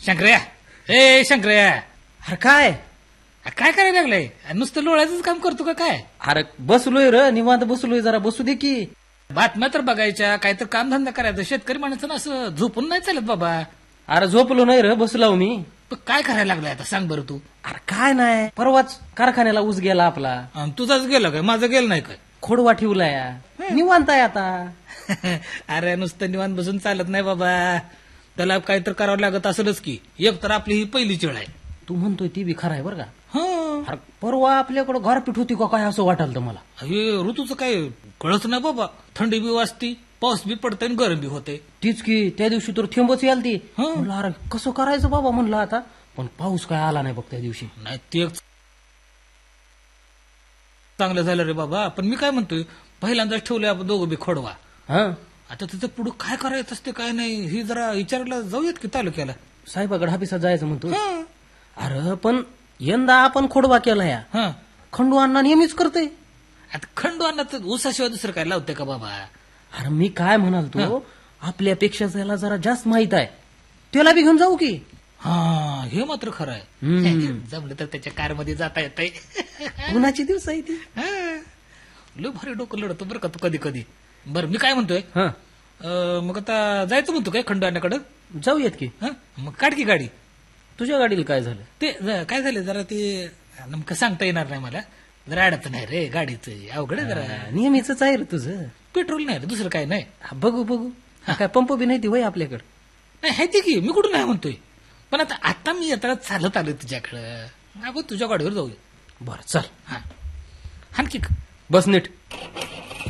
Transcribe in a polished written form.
शंकर्या, ए शंकर्या, अरे काय काय करायला लागलंय? नुसतं लोळायचंच काम करतो का काय? अरे बसलोय र निवांत बसलोय, जरा बसू दे की. बातम्या तर बघायच्या, काहीतरी कामधंदा करायचं. शेतकरी माणसानं असं झोपून नाही चालत बाबा. अरे झोपलो नाही र, बसलाव मी. पण काय करायला लागलाय आता सांग बरं तू. अरे काय नाही, परवाच कारखान्याला ऊस गेला आपला. अन तुझाच गेला काय? माझं गेलं नाही काय? खोडवा ठेवलाय, निवांत आहे आता. अरे नुसतं निवांत बसून चालत नाही बाबा, त्याला काहीतरी करावं लागत असेलच की. एक तर आपली ही पहिलीच वेळ आहे. तू म्हणतोय ती बी खरं आहे बरं का. हं. अरे परवा आपल्याकडे गारपीट होती का काय असं वाटाल तर मला. हे ऋतूचं काय कळत नाही बाबा. थंडी बी वाजती, पाऊस बी पडतंय आणि गरम बी होते. तीच की, त्या दिवशी तर थेंबच याल ती. हं. म्हणलं अरे कसं करायचं बाबा म्हणलं आता, पण पाऊस काय आला नाही बघ त्या दिवशी. नाही ते चांगलं झालं रे बाबा. पण मी काय म्हणतोय, पहिल्यांदाच ठेवलंय आपण दोघं बी खोडवा. हा आता तिथं पुढे काय करायचं असते काय नाही हे जरा विचारायला जाऊयात की तालुक्याला. साहेबाकडे हापिसात जायचं म्हणतो. हं. अरे पण यंदा आपण खोडवा केला या, हं. खंडू अण्णा नेहमीच करते. आता खंडू अण्णा तर ऊसाशिवाय दुसरं काय लावते का बाबा? अरे मी काय म्हणाल तो, आपल्यापेक्षा त्याला जरा जास्त माहित आहे, त्याला बी घेऊन जाऊ की. हा हे मात्र खरं आहे. हम्म. जमलं तर त्याच्या कारमध्ये जाता येतंय. उन्हाची दिवस आहे ती. हं. लय भारी डोकं लढतो बरं का तू कधी कधी. बरं मी काय म्हणतोय, हा मग आता जायचं म्हणतो काय खंडू अण्णाकडं? जाऊयात की. हं? मग काढ की गाडी. तुझ्या गाडीला काय झालं? ते काय झालं जरा ते नेमकं सांगता येणार नाही मला. जरा अडत नाही रे गाडीचं, अवघड आहे जरा. नेहमीच आहे रे तुझं. पेट्रोल नाही रे, दुसरं काय नाही. हा, बघू बघू. काय पंप बी नाही ती वय आपल्याकडे. नाही आहे ते की, मी कुठून नाही म्हणतोय. पण आता मी आता चालत आलोय तुझ्याकडं. आपण तुझ्या गाडीवर जाऊया. बरं चल. हा आणखी बस नीट.